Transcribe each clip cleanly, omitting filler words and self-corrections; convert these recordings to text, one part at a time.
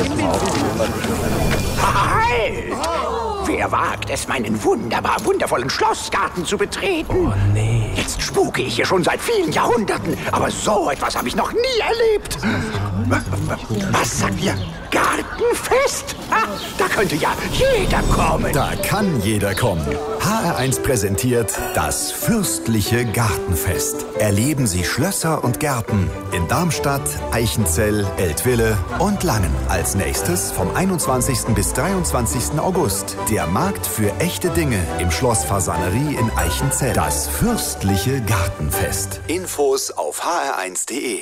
Halt! Wer wagt es, meinen wundervollen Schlossgarten zu betreten? Oh, nee. Jetzt spuke ich hier schon seit vielen Jahrhunderten, aber so etwas habe ich noch nie erlebt. Was sagt ihr? Gartenfest? Da könnte ja jeder kommen. Da kann jeder kommen. HR1 präsentiert das fürstliche Gartenfest. Erleben Sie Schlösser und Gärten in Darmstadt, Eichenzell, Eltville und Langen. Als nächstes vom 21. bis 23. August der Markt für echte Dinge im Schloss Fasanerie in Eichenzell. Das fürstliche Gartenfest. Infos auf hr1.de.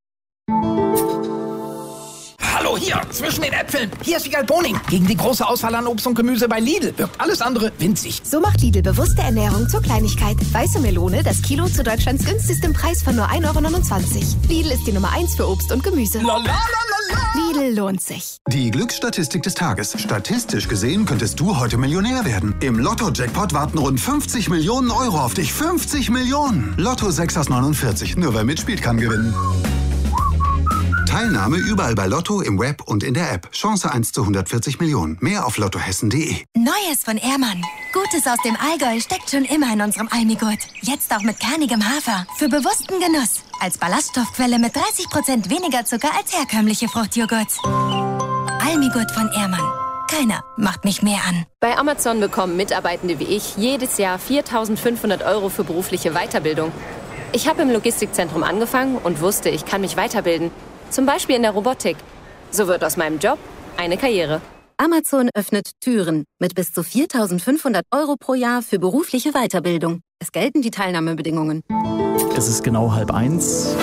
Hallo, hier, zwischen den Äpfeln. Hier ist Wiegald Boning. Gegen die große Auswahl an Obst und Gemüse bei Lidl wirkt alles andere winzig. So macht Lidl bewusste Ernährung zur Kleinigkeit. Weiße Melone, das Kilo zu Deutschlands günstigstem Preis von nur 1,29 €. Lidl ist die Nummer 1 für Obst und Gemüse. Lidl lohnt sich. Die Glücksstatistik des Tages. Statistisch gesehen könntest du heute Millionär werden. Im Lotto-Jackpot warten rund 50 Millionen € auf dich. 50 Millionen! Lotto 6 aus 49. Nur wer mitspielt, kann gewinnen. Teilnahme überall bei Lotto, im Web und in der App. Chance 1 zu 140 Millionen. Mehr auf lottohessen.de. Neues von Ehrmann. Gutes aus dem Allgäu steckt schon immer in unserem Almigurt. Jetzt auch mit kernigem Hafer. Für bewussten Genuss. Als Ballaststoffquelle mit 30% weniger Zucker als herkömmliche Fruchtjoghurts. Almigurt von Ehrmann. Keiner macht mich mehr an. Bei Amazon bekommen Mitarbeitende wie ich jedes Jahr 4.500 € für berufliche Weiterbildung. Ich habe im Logistikzentrum angefangen und wusste, ich kann mich weiterbilden. Zum Beispiel in der Robotik. So wird aus meinem Job eine Karriere. Amazon öffnet Türen mit bis zu 4.500 € pro Jahr für berufliche Weiterbildung. Es gelten die Teilnahmebedingungen. Es ist genau 12:30.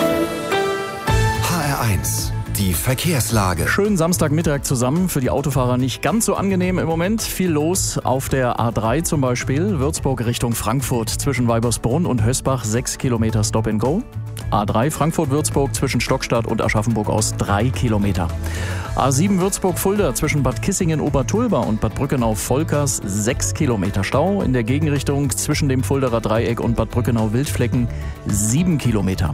HR1, die Verkehrslage. Schönen Samstagmittag zusammen. Für die Autofahrer nicht ganz so angenehm im Moment. Viel los auf der A3 zum Beispiel. Würzburg Richtung Frankfurt zwischen Weibersbrunn und Hösbach 6 Kilometer Stop and Go. A3 Frankfurt-Würzburg zwischen Stockstadt und Aschaffenburg aus 3 Kilometer. A7 Würzburg-Fulda zwischen Bad Kissingen-Obertulba und Bad Brückenau-Volkers 6 Kilometer Stau. In der Gegenrichtung zwischen dem Fulderer Dreieck und Bad Brückenau-Wildflecken 7 Kilometer.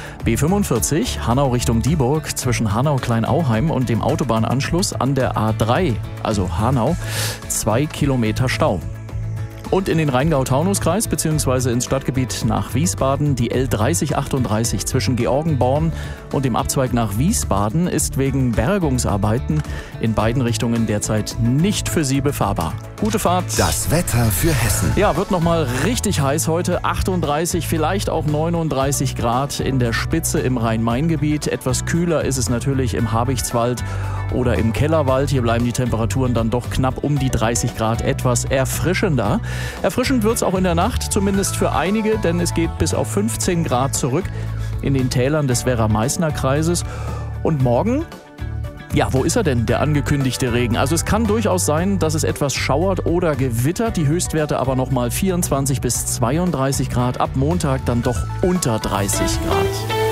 B45 Hanau Richtung Dieburg zwischen Hanau-Kleinauheim und dem Autobahnanschluss an der A3, also Hanau, 2 Kilometer Stau. Und in den Rheingau-Taunus-Kreis bzw. ins Stadtgebiet nach Wiesbaden die L3038 zwischen Georgenborn und dem Abzweig nach Wiesbaden ist wegen Bergungsarbeiten in beiden Richtungen derzeit nicht für Sie befahrbar. Gute Fahrt. Das Wetter für Hessen. Ja, wird nochmal richtig heiß heute. 38, vielleicht auch 39 Grad in der Spitze im Rhein-Main-Gebiet. Etwas kühler ist es natürlich im Habichtswald oder im Kellerwald. Hier bleiben die Temperaturen dann doch knapp um die 30 Grad, etwas erfrischender. Erfrischend wird es auch in der Nacht, zumindest für einige, denn es geht bis auf 15 Grad zurück in den Tälern des Werra-Meißner-Kreises. Und morgen? Ja, wo ist er denn, der angekündigte Regen? Also es kann durchaus sein, dass es etwas schauert oder gewittert, die Höchstwerte aber nochmal 24 bis 32 Grad, ab Montag dann doch unter 30 Grad.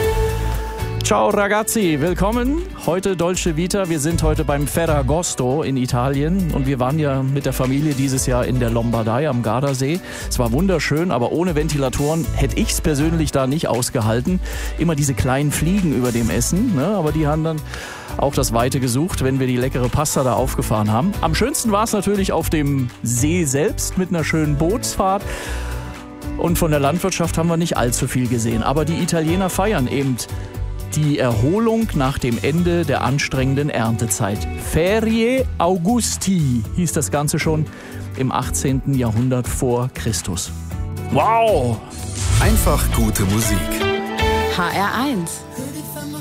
Ciao ragazzi, willkommen. Heute Dolce Vita. Wir sind heute beim Ferragosto in Italien und wir waren ja mit der Familie dieses Jahr in der Lombardei am Gardasee. Es war wunderschön, aber ohne Ventilatoren hätte ich es persönlich da nicht ausgehalten. Immer diese kleinen Fliegen über dem Essen, ne? Aber die haben dann auch das Weite gesucht, wenn wir die leckere Pasta da aufgefahren haben. Am schönsten war es natürlich auf dem See selbst mit einer schönen Bootsfahrt. Und von der Landwirtschaft haben wir nicht allzu viel gesehen. Aber die Italiener feiern eben die Erholung nach dem Ende der anstrengenden Erntezeit. Ferie Augusti hieß das Ganze schon im 18. Jahrhundert vor Christus. Wow! Einfach gute Musik. HR1